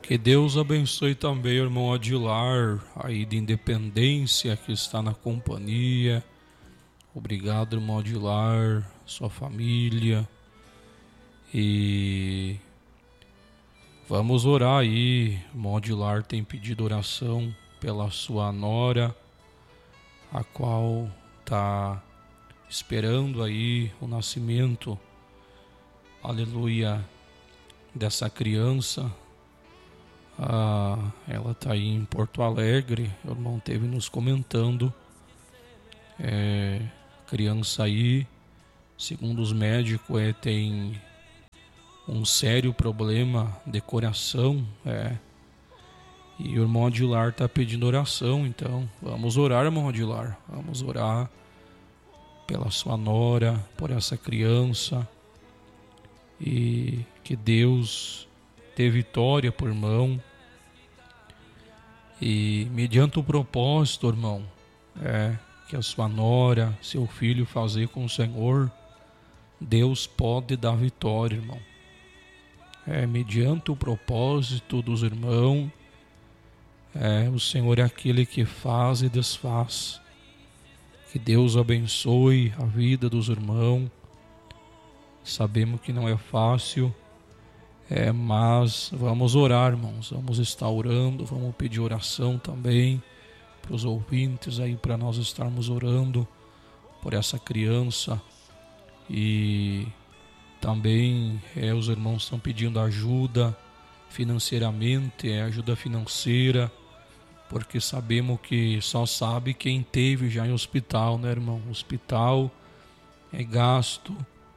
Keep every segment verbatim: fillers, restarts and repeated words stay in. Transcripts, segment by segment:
Que Deus abençoe também o irmão Adilar, aí de Independência, que está na companhia. Obrigado, irmão Adilar, sua família. E vamos orar aí. O irmão Adilar tem pedido oração pela sua nora, a qual está esperando aí o nascimento, aleluia, dessa criança. Ah, ela está aí em Porto Alegre, o irmão esteve nos comentando. É, criança aí, segundo os médicos, é, tem um sério problema de coração, é, e o irmão Adilar está pedindo oração. Então vamos orar, irmão Adilar, vamos orar pela sua nora, por essa criança, e que Deus dê vitória por irmão. E mediante o propósito, irmão, é, que a sua nora, seu filho fazer com o Senhor, Deus pode dar vitória, irmão. É, mediante o propósito dos irmãos, é, o Senhor é aquele que faz e desfaz. Que Deus abençoe a vida dos irmãos. Sabemos que não é fácil, É, mas vamos orar, irmãos, vamos estar orando, vamos pedir oração também para os ouvintes aí, para nós estarmos orando por essa criança. E também é, os irmãos estão pedindo ajuda financeiramente, é, ajuda financeira, porque sabemos que só sabe quem teve já em hospital, né, irmão? Hospital é gasto,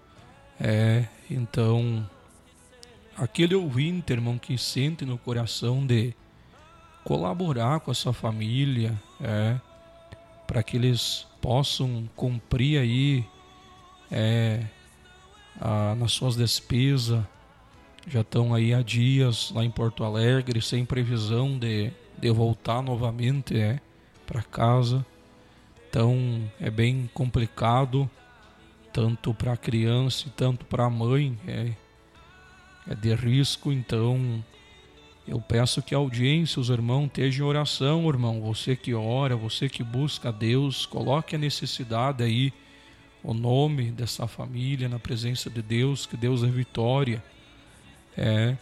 é, então... Aquele ouvinte, irmão, que sente no coração de colaborar com a sua família, é, para que eles possam cumprir aí é, a, nas suas despesas. Já estão aí há dias lá em Porto Alegre, sem previsão de, de voltar novamente é, para casa. Então é bem complicado, tanto para a criança e tanto para a mãe, é, é de risco. Então eu peço que a audiência, os irmãos, estejam em oração, irmão. Você que ora, você que busca a Deus, coloque a necessidade aí, o nome dessa família na presença de Deus, que Deus é vitória. É,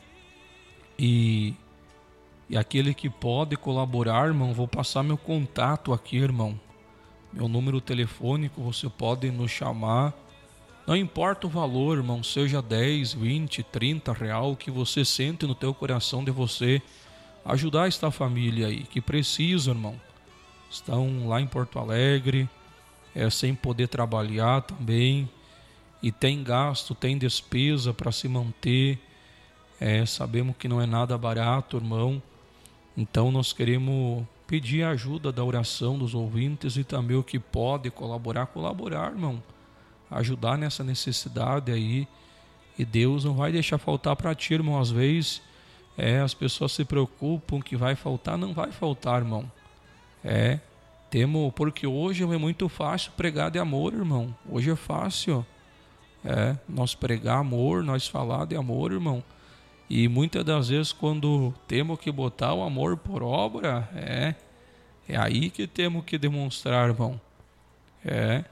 e, e aquele que pode colaborar, irmão, vou passar meu contato aqui, irmão. Meu número telefônico, você pode nos chamar. Não importa o valor, irmão, seja dez, vinte, trinta real, que você sente no teu coração de você ajudar esta família aí, que precisa, irmão. Estão lá em Porto Alegre, é, sem poder trabalhar também, e tem gasto, tem despesa para se manter. É, sabemos que não é nada barato, irmão. Então nós queremos pedir a ajuda da oração dos ouvintes e também o que pode colaborar, colaborar, irmão. Ajudar nessa necessidade aí, e Deus não vai deixar faltar para ti, irmão. Às vezes é, as pessoas se preocupam que vai faltar, não vai faltar, irmão. É, temo, porque hoje é muito fácil pregar de amor, irmão. Hoje é fácil, é, nós pregar amor, nós falar de amor, irmão. E muitas das vezes quando temos que botar o amor por obra, é, é aí que temos que demonstrar, irmão. É,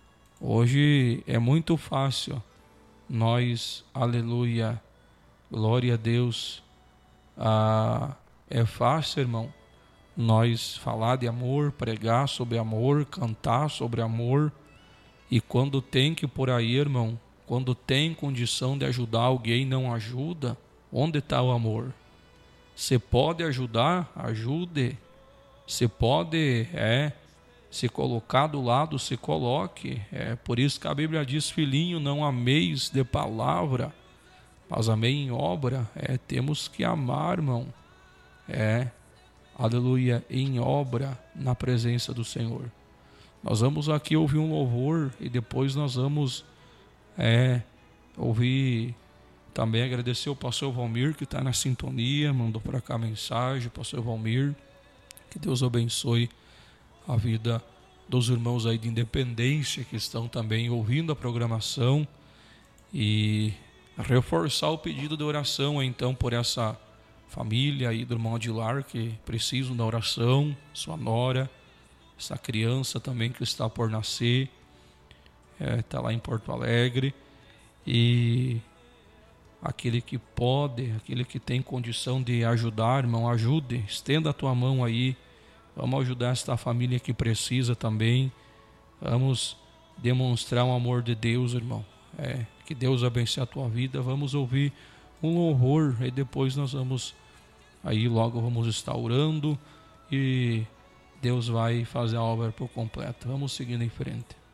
hoje é muito fácil nós, aleluia, glória a Deus, ah, é fácil, irmão, nós falar de amor, pregar sobre amor, cantar sobre amor, e quando tem que por aí, irmão, quando tem condição de ajudar alguém, não ajuda. Onde está o amor? Você pode ajudar? Ajude. Você pode é, se colocar do lado, se coloque. É por isso que a Bíblia diz: filhinho, não ameis de palavra, mas amei em obra. É, temos que amar, irmão. É, aleluia, em obra, na presença do Senhor. Nós vamos aqui ouvir um louvor e depois nós vamos é, ouvir... Também agradecer ao pastor Valmir, que está na sintonia, mandou para cá mensagem. Pastor Valmir, que Deus abençoe a vida dos irmãos aí de Independência, que estão também ouvindo a programação, e reforçar o pedido de oração então por essa família aí do irmão Adilar que precisam da oração, sua nora, essa criança também que está por nascer, está é, lá em Porto Alegre, e aquele que pode, aquele que tem condição de ajudar, irmão, ajude, estenda a tua mão aí, vamos ajudar esta família que precisa também, vamos demonstrar o amor de Deus, irmão, é, que Deus abençoe a tua vida. Vamos ouvir um louvor e depois nós vamos, aí logo vamos estar orando e Deus vai fazer a obra por completo. Vamos seguindo em frente.